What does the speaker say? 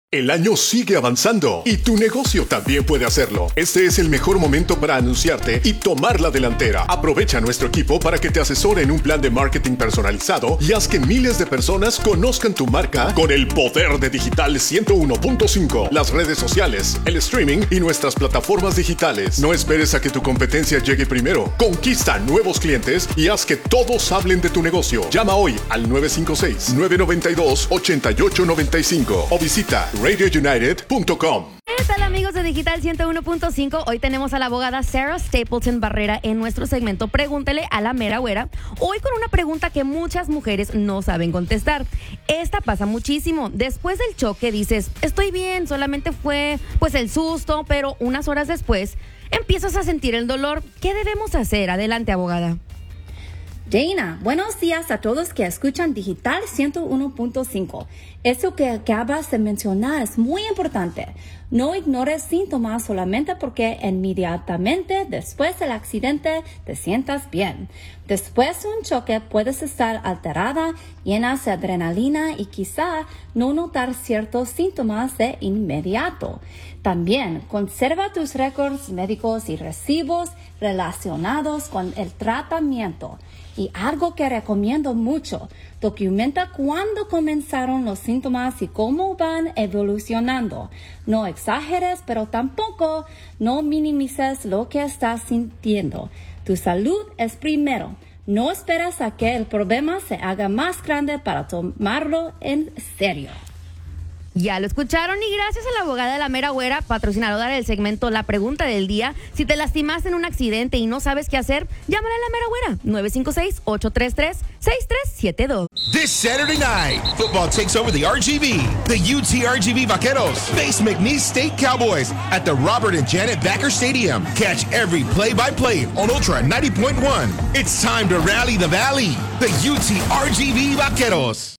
El año sigue avanzando y tu negocio también puede hacerlo. Este es el mejor momento para anunciarte y tomar la delantera. Aprovecha a nuestro equipo para que te asesore en un plan de marketing personalizado y haz que miles de personas conozcan tu marca con el poder de Digital 101.5, las redes sociales, el streaming y nuestras plataformas digitales. No esperes a que tu competencia llegue primero. Conquista nuevos clientes y haz que todos hablen de tu negocio. Llama hoy al 956-992-8895 o visita radiounited.com. ¿Qué tal, amigos de Digital 101.5? Hoy tenemos a la abogada Sarah Stapleton Barrera en nuestro segmento Pregúntele a la mera güera. Hoy con una pregunta que muchas mujeres no saben contestar. Esta pasa muchísimo. Después del choque dices, estoy bien, solamente fue pues el susto, pero unas horas después empiezas a sentir el dolor. ¿Qué debemos hacer? Adelante, abogada. Dana, buenos días a todos que escuchan Digital 101.5. Eso que acabas de mencionar es muy importante. No ignores síntomas solamente porque inmediatamente después del accidente te sientas bien. Después de un choque puedes estar alterada, llena de adrenalina y quizá no notar ciertos síntomas de inmediato. También conserva tus récords médicos y recibos relacionados con el tratamiento. Y algo que recomiendo mucho, documenta cuándo comenzaron los síntomas y cómo van evolucionando. No exageres, pero tampoco no minimices lo que estás sintiendo. Tu salud es primero. No esperes a que el problema se haga más grande para tomarlo en serio. Ya lo escucharon y gracias a la abogada de la mera güera, patrocinadora del segmento La Pregunta del Día. Si te lastimaste en un accidente y no sabes qué hacer, llámale a la mera güera, 956-833-6372. This Saturday night, football takes over the RGV. The UT RGV Vaqueros face McNeese State Cowboys at the Robert and Janet Backer Stadium. Catch every play-by-play on Ultra 90.1. It's time to rally the valley. The UT RGV Vaqueros.